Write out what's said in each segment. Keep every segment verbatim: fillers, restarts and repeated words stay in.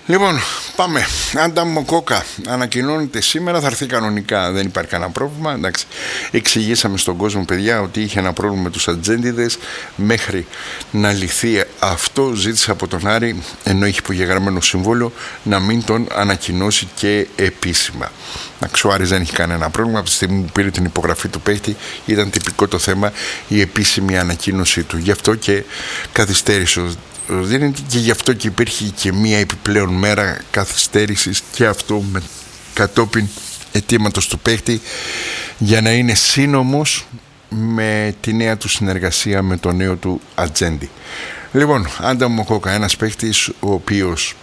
Λοιπόν, πάμε. Άντα Μοκόκα ανακοινώνεται σήμερα, θα έρθει κανονικά, δεν υπάρχει κανένα πρόβλημα. Εντάξει, εξηγήσαμε στον κόσμο, παιδιά, ότι είχε ένα πρόβλημα με τους ατζέντιδες. Μέχρι να λυθεί αυτό, ζήτησε από τον Άρη, ενώ έχει υπογεγραμμένο συμβόλαιο, να μην τον ανακοινώσει και επίσημα. Εντάξει, ο Άρης δεν έχει κανένα πρόβλημα. Από τη στιγμή που πήρε την υπογραφή του παίχτη, ήταν τυπικό το θέμα η επίσημη ανακοίνωσή του. Γι' αυτό και καθυστέρησε δίνεται και γι' αυτό και υπήρχε και μία επιπλέον μέρα καθυστέρησης και αυτό με κατόπιν αιτήματος του παίχτη για να είναι σύνομος με τη νέα του συνεργασία με το νέο του ατζέντη. Λοιπόν, Άντα Μοκόκα, ένας παίχτης ο οποίος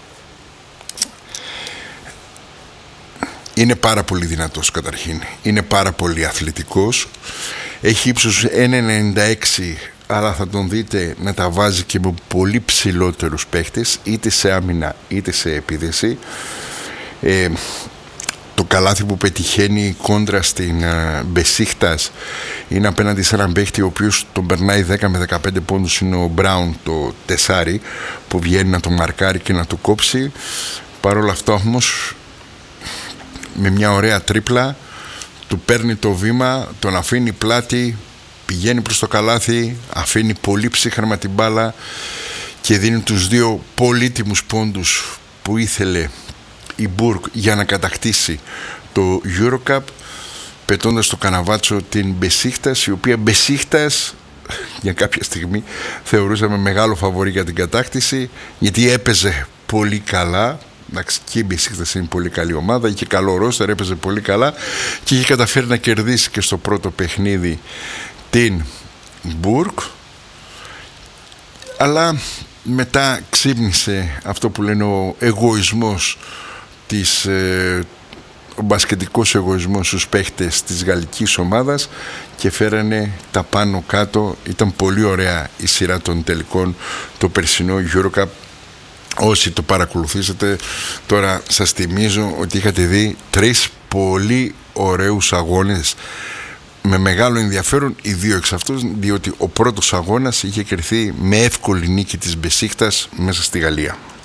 είναι πάρα πολύ δυνατός καταρχήν, είναι πάρα πολύ αθλητικός, έχει ύψος ένα ενενήντα έξι, αλλά θα τον δείτε να τα βάζει και με πολύ ψηλότερους παίχτες, είτε σε άμυνα είτε σε επίδεση. Ε, το καλάθι που πετυχαίνει κόντρα στην uh, Μπεσίχτας είναι απέναντι σε έναν παίχτη ο οποίος τον περνάει δέκα με δεκαπέντε πόντους, είναι ο Μπράουν, το τεσάρι που βγαίνει να το μαρκάρει και να το κόψει. Παρ' όλα αυτά όμως, με μια ωραία τρίπλα του παίρνει το βήμα, τον αφήνει πλάτη, πηγαίνει προς το καλάθι, αφήνει πολύ ψύχρεμα την μπάλα και δίνει τους δύο πολύτιμους πόντους που ήθελε η Μπουργκ για να κατακτήσει το EuroCup, πετώντας στο καναβάτσο την Μπεσίχτας, η οποία Μπεσίχτας για κάποια στιγμή θεωρούσαμε μεγάλο φαβορί για την κατάκτηση, γιατί έπαιζε πολύ καλά. Εντάξει, και η Μπεσίχτας είναι πολύ καλή ομάδα, είχε καλό ρόστερ, έπαιζε πολύ καλά και είχε καταφέρει να κερδίσει και στο πρώτο παιχνίδι την Μπουργκ, αλλά μετά ξύπνησε αυτό που λένε ο εγωισμός της, ε, ο μπασκετικός εγωισμός στους παίχτες της γαλλικής ομάδας και φέρανε τα πάνω κάτω. Ήταν πολύ ωραία η σειρά των τελικών, το περσινό EuroCup. Όσοι το παρακολουθήσατε, τώρα σας θυμίζω ότι είχατε δει τρεις πολύ ωραίους αγώνες με μεγάλο ενδιαφέρον, οι δύο εξ αυτούς, διότι ο πρώτος αγώνας είχε κερδιθεί με εύκολη νίκη της Μπεσίχτας μέσα στη Γαλλία.